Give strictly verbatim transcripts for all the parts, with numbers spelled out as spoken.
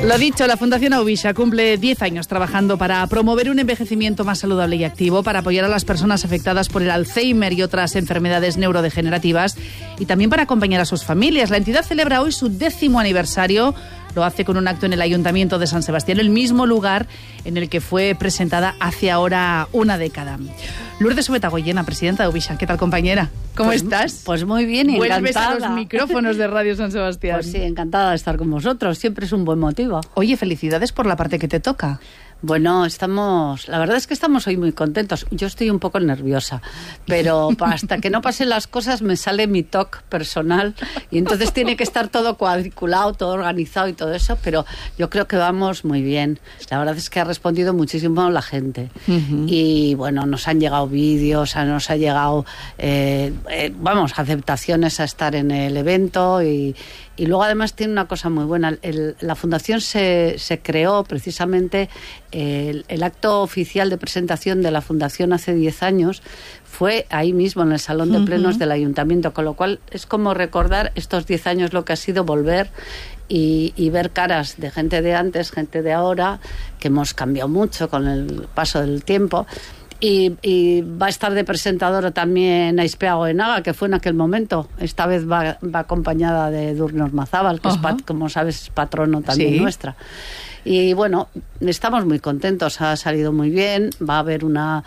Lo dicho, la Fundación Auvisha cumple diez años trabajando para promover un envejecimiento más saludable y activo, para apoyar a las personas afectadas por el Alzheimer y otras enfermedades neurodegenerativas y también para acompañar a sus familias. La entidad celebra hoy su décimo aniversario. Lo hace con un acto en el Ayuntamiento de San Sebastián, el mismo lugar en el que fue presentada hace ahora una década. Lourdes Subetagoyena, presidenta de Auvisha. ¿Qué tal, compañera? ¿Cómo pues, estás? Pues muy bien, y encantada. Vuelves a los micrófonos de Radio San Sebastián. Pues sí, encantada de estar con vosotros. Siempre es un buen motivo. Oye, felicidades por la parte que te toca. Bueno, estamos, la verdad es que estamos hoy muy contentos. Yo estoy un poco nerviosa, pero hasta que no pasen las cosas me sale mi toque personal y entonces tiene que estar todo cuadriculado, todo organizado y todo eso, pero yo creo que vamos muy bien. La verdad es que ha respondido muchísimo la gente. Uh-huh. Y bueno, nos han llegado vídeos, nos ha llegado, eh, eh, vamos, aceptaciones a estar en el evento y... Y luego además tiene una cosa muy buena. El, la fundación se, se creó precisamente, el, el acto oficial de presentación de la fundación hace diez años fue ahí mismo en el Salón de Plenos uh-huh. del Ayuntamiento, con lo cual es como recordar estos diez años lo que ha sido volver y, y ver caras de gente de antes, gente de ahora, que hemos cambiado mucho con el paso del tiempo. Y, y va a estar de presentadora también Aispea Goenaga, que fue en aquel momento. Esta vez va, va acompañada de Durne Ormazábal, que uh-huh. es, pat, como sabes, es patrono también sí. nuestra. Y bueno, estamos muy contentos, ha salido muy bien. Va a haber una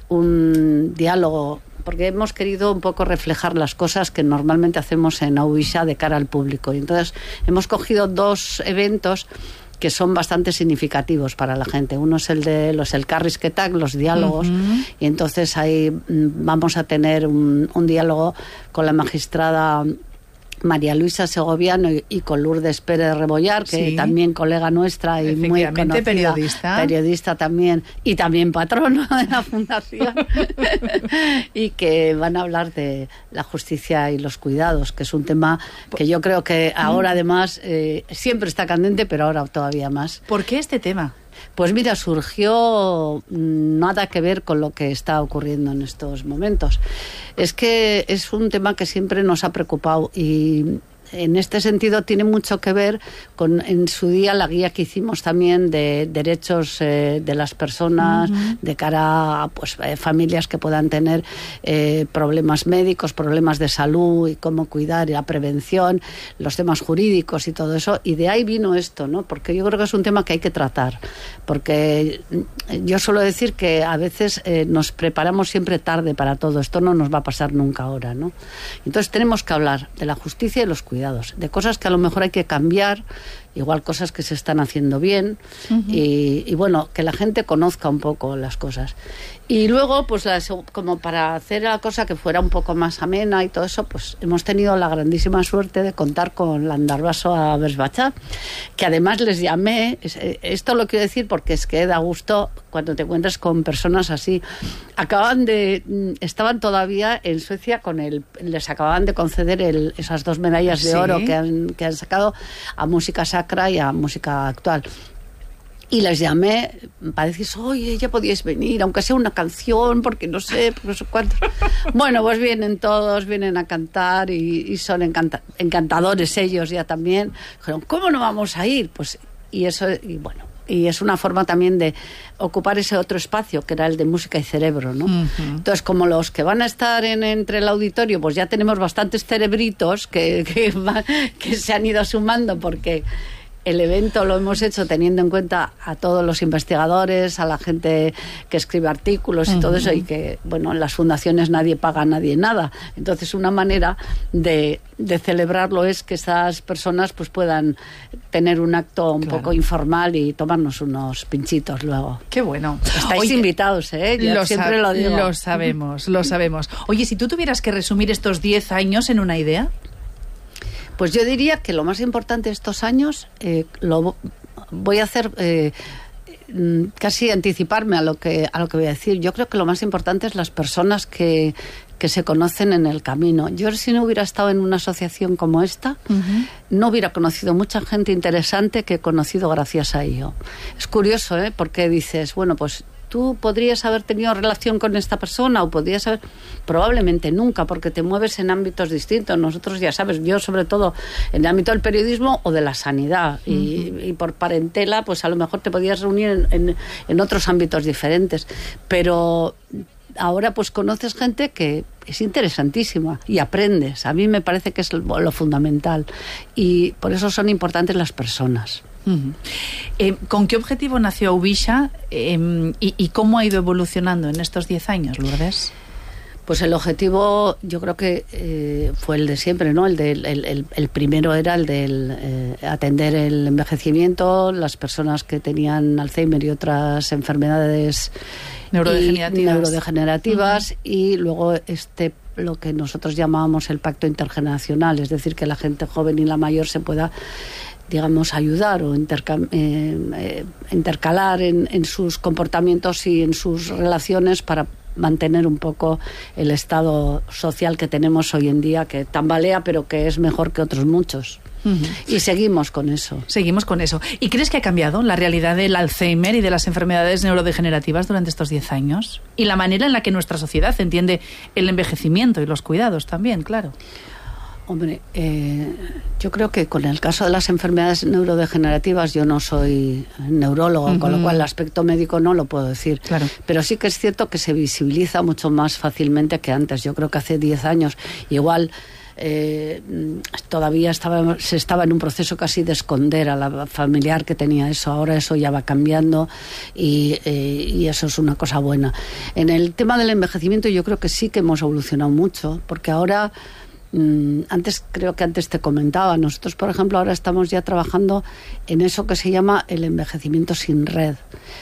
un diálogo, porque hemos querido un poco reflejar las cosas que normalmente hacemos en Auvisha de cara al público. Y entonces hemos cogido dos eventos que son bastante significativos para la gente. Uno es el de los Elkarris Ketak, los diálogos, uh-huh. y entonces ahí vamos a tener un, un diálogo con la magistrada María Luisa Segoviano y, y con Lourdes Pérez Rebollar, que sí. también colega nuestra y muy conocida, periodista. periodista también, y también patrono de la fundación, y que van a hablar de la justicia y los cuidados, que es un tema que yo creo que ahora además eh, siempre está candente, pero ahora todavía más. ¿Por qué este tema? Pues mira, surgió nada que ver con lo que está ocurriendo en estos momentos. Es que es un tema que siempre nos ha preocupado y en este sentido tiene mucho que ver con, en su día, la guía que hicimos también de derechos eh, de las personas, uh-huh. de cara a pues, eh, familias que puedan tener eh, problemas médicos, problemas de salud y cómo cuidar y la prevención, los temas jurídicos y todo eso. Y de ahí vino esto, ¿no? Porque yo creo que es un tema que hay que tratar. Porque yo suelo decir que a veces eh, nos preparamos siempre tarde para todo. Esto no nos va a pasar nunca ahora, ¿no? Entonces tenemos que hablar de la justicia y los cuidados, de cosas que a lo mejor hay que cambiar, igual cosas que se están haciendo bien, uh-huh. y, y bueno, que la gente conozca un poco las cosas. Y luego, pues las, como para hacer la cosa que fuera un poco más amena y todo eso, pues hemos tenido la grandísima suerte de contar con Landarbaso a Bersbacha, que además les llamé, esto lo quiero decir porque es que da gusto cuando te encuentras con personas así. Acaban de, estaban todavía en Suecia con el, les acababan de conceder el, esas dos medallas de sí. oro que han, que han sacado a música sacra y a música actual. Y les llamé para decir, oye, ya podíais venir, aunque sea una canción, porque no sé, no sé cuántos. Bueno, pues vienen todos, vienen a cantar y, y son encanta- encantadores ellos ya también. Dijeron, ¿cómo no vamos a ir? Pues, y eso, y bueno, y es una forma también de ocupar ese otro espacio que era el de música y cerebro, ¿no? Uh-huh. Entonces, como los que van a estar en, entre el auditorio, pues ya tenemos bastantes cerebritos que, que, va, que se han ido sumando, porque el evento lo hemos hecho teniendo en cuenta a todos los investigadores, a la gente que escribe artículos y uh-huh. todo eso, y que, bueno, en las fundaciones nadie paga a nadie nada. Entonces, una manera de, de celebrarlo es que esas personas pues puedan tener un acto un claro. poco informal y tomarnos unos pinchitos luego. Qué bueno. Estáis Oye, invitados, ¿eh? Yo lo siempre sab- lo digo. Lo sabemos, lo sabemos. Oye, si tú tuvieras que resumir estos diez años en una idea... Pues yo diría que lo más importante de estos años, eh, lo voy a hacer eh, casi anticiparme a lo que a lo que voy a decir. Yo creo que lo más importante es las personas que, que se conocen en el camino. Yo, si no hubiera estado en una asociación como esta, uh-huh. no hubiera conocido mucha gente interesante que he conocido gracias a ello. Es curioso, ¿eh? Porque dices, bueno, pues tú podrías haber tenido relación con esta persona o podrías haber... Probablemente nunca, porque te mueves en ámbitos distintos. Nosotros, ya sabes, yo sobre todo en el ámbito del periodismo o de la sanidad. Uh-huh. y, y por parentela, pues a lo mejor te podías reunir en, en, en otros ámbitos diferentes. Pero ahora pues conoces gente que es interesantísima y aprendes. A mí me parece que es lo, lo fundamental. Y por eso son importantes las personas. Uh-huh. Eh, ¿Con qué objetivo nació Ubisha eh, y, y cómo ha ido evolucionando en estos diez años, Lourdes? Pues el objetivo, yo creo que eh, fue el de siempre, ¿no? El, de, el, el, el primero era el de eh, atender el envejecimiento, las personas que tenían Alzheimer y otras enfermedades neurodegenerativas, y, neurodegenerativas uh-huh. y luego este lo que nosotros llamábamos el pacto intergeneracional, es decir, que la gente joven y la mayor se pueda, digamos, ayudar o interca- eh, eh, intercalar en, en sus comportamientos y en sus relaciones para mantener un poco el estado social que tenemos hoy en día, que tambalea pero que es mejor que otros muchos. Uh-huh. Y seguimos con eso. Seguimos con eso. ¿Y crees que ha cambiado la realidad del Alzheimer y de las enfermedades neurodegenerativas durante estos diez años? Y la manera en la que nuestra sociedad entiende el envejecimiento y los cuidados también, claro. Hombre, eh, yo creo que con el caso de las enfermedades neurodegenerativas, yo no soy neurólogo, uh-huh. con lo cual el aspecto médico no lo puedo decir. Claro. Pero sí que es cierto que se visibiliza mucho más fácilmente que antes. Yo creo que hace diez años igual eh, todavía estaba, se estaba en un proceso casi de esconder a la familiar que tenía eso. Ahora eso ya va cambiando y, eh, y eso es una cosa buena. En el tema del envejecimiento yo creo que sí que hemos evolucionado mucho, porque ahora... Antes, creo que antes te comentaba, nosotros por ejemplo ahora estamos ya trabajando en eso que se llama el envejecimiento sin red,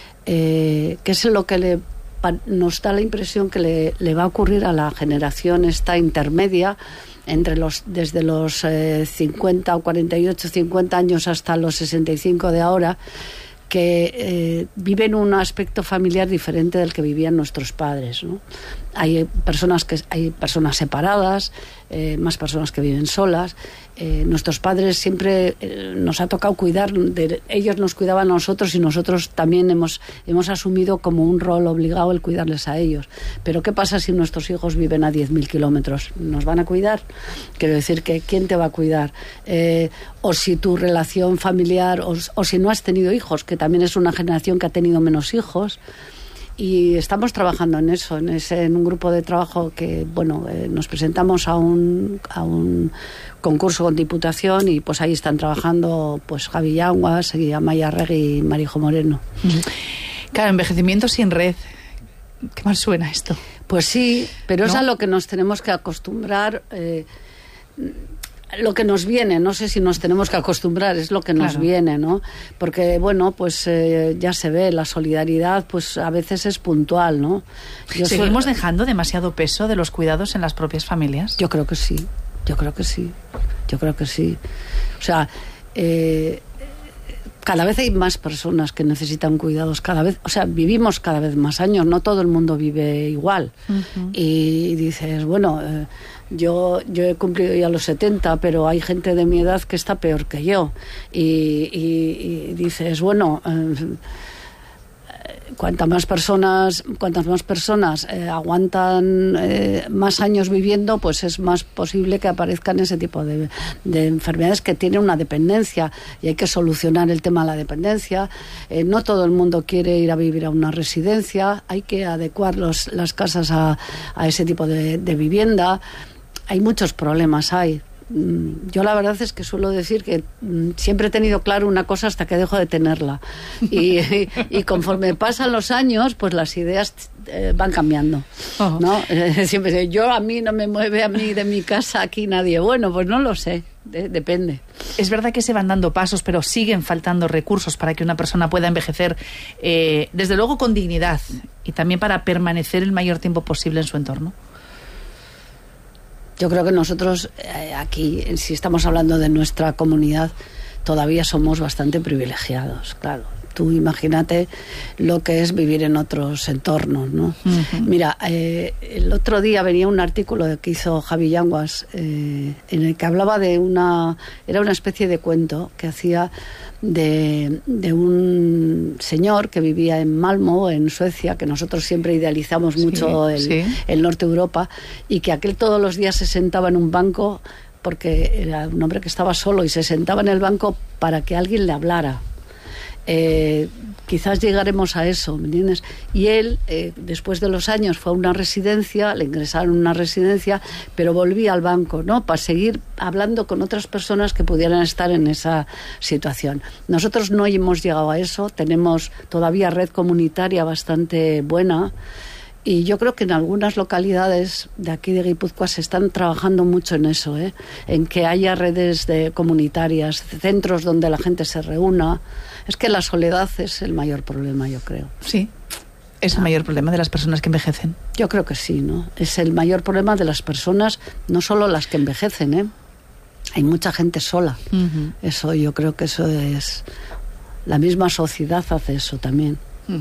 eh, que es lo que le, nos da la impresión que le, le va a ocurrir a la generación esta intermedia entre los, desde los eh, cincuenta o cuarenta y ocho, cincuenta años hasta los sesenta y cinco de ahora, que eh, viven un aspecto familiar diferente del que vivían nuestros padres, ¿no? Hay personas que hay personas separadas, eh, más personas que viven solas. Eh, nuestros padres siempre eh, nos ha tocado cuidar de ellos, nos cuidaban a nosotros y nosotros también hemos hemos asumido como un rol obligado el cuidarles a ellos. Pero ¿qué pasa si nuestros hijos viven a diez mil kilómetros? ¿Nos van a cuidar? Quiero decir que ¿quién te va a cuidar? Eh, o si tu relación familiar o, o si no has tenido hijos, que también es una generación que ha tenido menos hijos. Y estamos trabajando en eso, en, ese, en un grupo de trabajo que, bueno, eh, nos presentamos a un, a un concurso con Diputación y pues ahí están trabajando pues Javi Yanguas, Amaya Regui y Marijo Moreno. Claro, envejecimiento sin red. ¿Qué mal suena esto? Pues sí, pero ¿no? Es a lo que nos tenemos que acostumbrar... Eh, lo que nos viene, no sé si nos tenemos que acostumbrar, es lo que nos claro. viene, ¿no? Porque, bueno, pues eh, ya se ve, la solidaridad pues a veces es puntual, ¿no? Yo ¿Seguimos soy... dejando demasiado peso de los cuidados en las propias familias? Yo creo que sí, yo creo que sí, yo creo que sí. O sea, eh, cada vez hay más personas que necesitan cuidados, cada vez, o sea, vivimos cada vez más años, no todo el mundo vive igual. Uh-huh. Y dices, bueno... Eh, Yo, yo he cumplido ya los setenta, pero hay gente de mi edad que está peor que yo. Y, y, y dices, bueno, eh, cuantas más personas, cuantas más personas eh, aguantan eh, más años viviendo, pues es más posible que aparezcan ese tipo de, de enfermedades que tienen una dependencia. Y hay que solucionar el tema de la dependencia. Eh, no todo el mundo quiere ir a vivir a una residencia. Hay que adecuar los, las casas a, a ese tipo de, de vivienda. Hay muchos problemas, hay. Yo la verdad es que suelo decir que siempre he tenido claro una cosa hasta que dejo de tenerla. Y, y, y conforme pasan los años, pues las ideas eh, van cambiando, ¿no? Eh, siempre yo, a mí no me mueve a mí de mi casa aquí nadie. Bueno, pues no lo sé, de, depende. Es verdad que se van dando pasos, pero siguen faltando recursos para que una persona pueda envejecer, eh, desde luego con dignidad y también para permanecer el mayor tiempo posible en su entorno. Yo creo que nosotros eh, aquí, si estamos hablando de nuestra comunidad, todavía somos bastante privilegiados, claro. Tú imagínate lo que es vivir en otros entornos, ¿no? Uh-huh. Mira, eh, el otro día venía un artículo que hizo Javi Yanguas eh, en el que hablaba de una... Era una especie de cuento que hacía de, de un señor que vivía en Malmö, en Suecia, que nosotros siempre idealizamos mucho sí, el, sí. el norte de Europa, y que aquel todos los días se sentaba en un banco, porque era un hombre que estaba solo y se sentaba en el banco para que alguien le hablara. Eh, quizás llegaremos a eso, ¿me entiendes? Y él, eh, después de los años, fue a una residencia, le ingresaron en una residencia, pero volvía al banco, ¿no? Para seguir hablando con otras personas que pudieran estar en esa situación. Nosotros no hemos llegado a eso, tenemos todavía red comunitaria bastante buena. Y yo creo que en algunas localidades de aquí de Guipúzcoa se están trabajando mucho en eso, ¿eh? En que haya redes de comunitarias, centros donde la gente se reúna. Es que la soledad es el mayor problema, yo creo. Sí, es el mayor problema de las personas que envejecen. Yo creo que sí, ¿no? Es el mayor problema de las personas, no solo las que envejecen, ¿eh? Hay mucha gente sola. Uh-huh. Eso, yo creo que eso es... La misma sociedad hace eso también.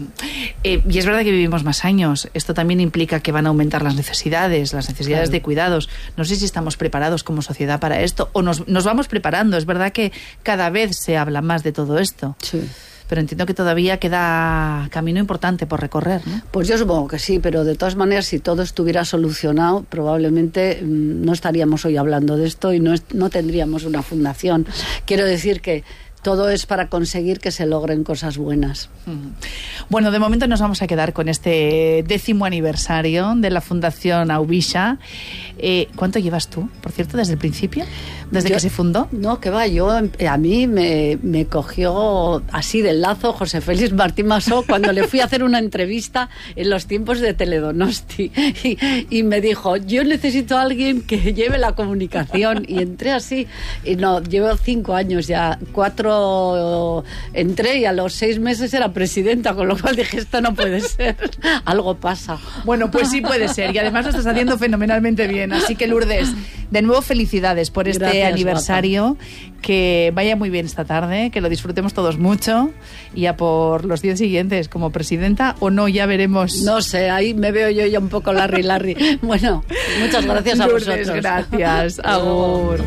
Eh, y es verdad que vivimos más años. Esto también implica que van a aumentar las necesidades, las necesidades claro. de cuidados. No sé si estamos preparados como sociedad para esto o nos, nos vamos preparando. Es verdad que cada vez se habla más de todo esto. Sí. Pero entiendo que todavía queda camino importante por recorrer, ¿no? Pues yo supongo que sí, pero de todas maneras, si todo estuviera solucionado, probablemente mmm, no estaríamos hoy hablando de esto y no, es, no tendríamos una fundación. Quiero decir que todo es para conseguir que se logren cosas buenas. Bueno, de momento nos vamos a quedar con este décimo aniversario de la Fundación Aubisha. Eh, ¿Cuánto llevas tú, por cierto, desde el principio? ¿Desde yo, que se fundó? No, que va, yo a mí me, me cogió así del lazo José Félix Martín Masó cuando le fui a hacer una entrevista en los tiempos de Teledonosti y, y me dijo, yo necesito a alguien que lleve la comunicación, y entré así, y no, llevo cinco años ya, cuatro entré y a los seis meses era presidenta, con lo cual dije, esto no puede ser, algo pasa. Bueno, pues sí puede ser, y además lo estás haciendo fenomenalmente bien, así que Lourdes, de nuevo felicidades por este Gracias, aniversario, guapa. Que vaya muy bien esta tarde, que lo disfrutemos todos mucho, y a por los días siguientes como presidenta o no, ya veremos. No sé, ahí me veo yo ya un poco Larry Larry. Bueno, muchas gracias a Lourdes, vosotros. Gracias, agur.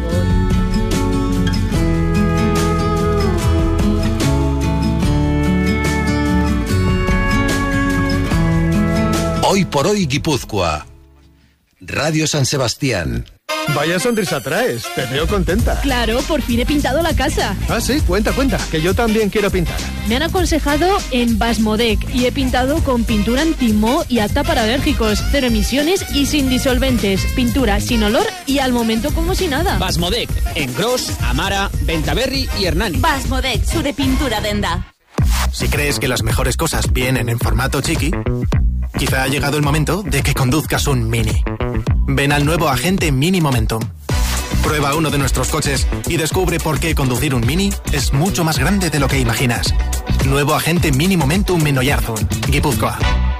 Hoy por hoy Guipúzcoa. Radio San Sebastián. Vaya sonrisa traes, te veo contenta. Claro, por fin he pintado la casa. Ah, sí, cuenta, cuenta, que yo también quiero pintar. Me han aconsejado en Basmodec y he pintado con pintura antimoho y apta para alérgicos, cero emisiones y sin disolventes, pintura sin olor y al momento como si nada. Basmodec, en Gros, Amara, Bentaberri y Hernani. Basmodec, su de pintura denda. Si crees que las mejores cosas vienen en formato chiqui, quizá ha llegado el momento de que conduzcas un Mini. Ven al nuevo Agente Mini Momentum. Prueba uno de nuestros coches y descubre por qué conducir un Mini es mucho más grande de lo que imaginas. Nuevo Agente Mini Momentum en Oyarzun, Guipúzcoa.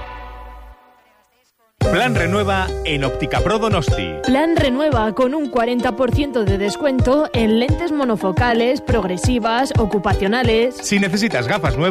Plan Renueva en Óptica Pro Donosti. Plan Renueva con un cuarenta por ciento de descuento en lentes monofocales, progresivas, ocupacionales. Si necesitas gafas nuevas,